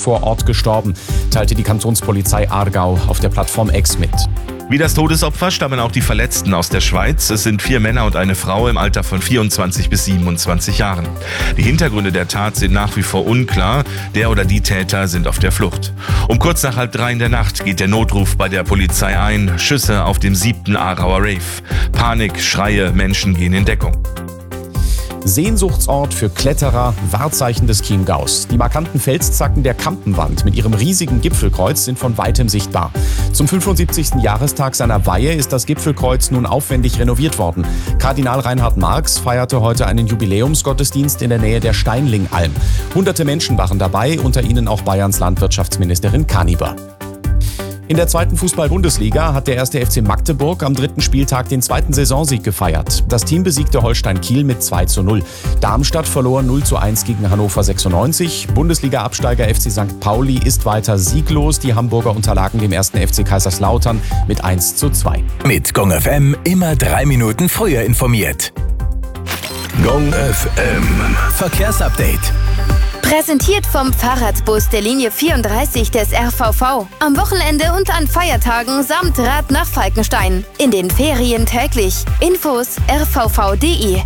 vor Ort gestorben, teilte die Kantonspolizei Aargau auf der Plattform X mit. Wie das Todesopfer stammen auch die Verletzten aus der Schweiz. Es sind 4 Männer und eine Frau im Alter von 24 bis 27 Jahren. Die Hintergründe der Tat sind nach wie vor unklar. Der oder die Täter sind auf der Flucht. Um kurz nach 2:30 in der Nacht geht der Notruf bei der Polizei ein. Schüsse auf dem 7. Aarauer Rave. Panik, Schreie, Menschen gehen in Deckung. Sehnsuchtsort für Kletterer, Wahrzeichen des Chiemgaus. Die markanten Felszacken der Kampenwand mit ihrem riesigen Gipfelkreuz sind von weitem sichtbar. Zum 75. Jahrestag seiner Weihe ist das Gipfelkreuz nun aufwendig renoviert worden. Kardinal Reinhard Marx feierte heute einen Jubiläumsgottesdienst in der Nähe der Steinlingalm. Hunderte Menschen waren dabei, unter ihnen auch Bayerns Landwirtschaftsministerin Kaniber. In der 2. Fußball-Bundesliga hat der 1. FC Magdeburg am 3. Spieltag den 2. Saisonsieg gefeiert. Das Team besiegte Holstein Kiel mit 2:0. Darmstadt verlor 0:1 gegen Hannover 96. Bundesliga-Absteiger FC St. Pauli ist weiter sieglos. Die Hamburger unterlagen dem 1. FC Kaiserslautern mit 1:2. Mit Gong FM immer 3 Minuten früher informiert. Gong FM Verkehrsupdate. Präsentiert vom Fahrradbus der Linie 34 des RVV. Am Wochenende und an Feiertagen samt Rad nach Falkenstein. In den Ferien täglich. Infos rvv.de.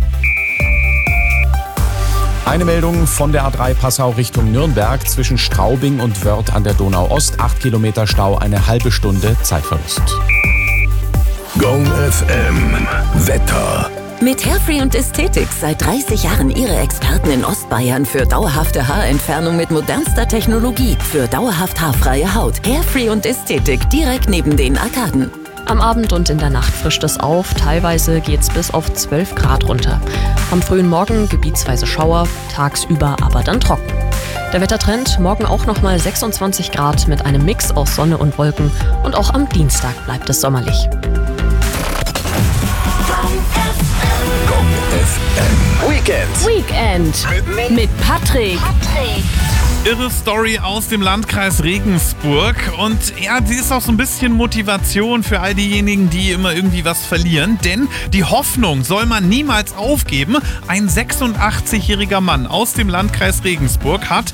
Eine Meldung von der A3 Passau Richtung Nürnberg zwischen Straubing und Wörth an der Donau-Ost. 8 Kilometer Stau, eine halbe Stunde Zeitverlust. Gong FM Wetter. Mit Hairfree und Ästhetik seit 30 Jahren Ihre Experten in Ostbayern für dauerhafte Haarentfernung mit modernster Technologie. Für dauerhaft haarfreie Haut. Hairfree und Ästhetik direkt neben den Arkaden. Am Abend und in der Nacht frischt es auf. Teilweise geht's bis auf 12 Grad runter. Am frühen Morgen gebietsweise Schauer, tagsüber aber dann trocken. Der Wettertrend, morgen auch nochmal 26 Grad mit einem Mix aus Sonne und Wolken. Und auch am Dienstag bleibt es sommerlich. Weekend mit Patrick. Irre Story aus dem Landkreis Regensburg und ja, die ist auch so ein bisschen Motivation für all diejenigen, die immer irgendwie was verlieren, denn die Hoffnung soll man niemals aufgeben. Ein 86-jähriger Mann aus dem Landkreis Regensburg hat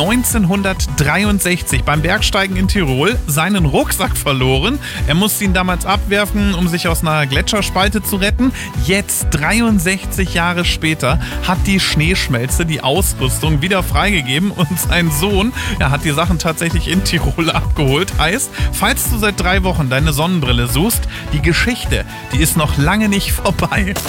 1963 beim Bergsteigen in Tirol seinen Rucksack verloren. Er musste ihn damals abwerfen, um sich aus einer Gletscherspalte zu retten. Jetzt, 63 Jahre später, hat die Schneeschmelze die Ausrüstung wieder freigegeben und sein Sohn, hat die Sachen tatsächlich in Tirol abgeholt. Heißt, falls du seit 3 Wochen deine Sonnenbrille suchst, die Geschichte, die ist noch lange nicht vorbei.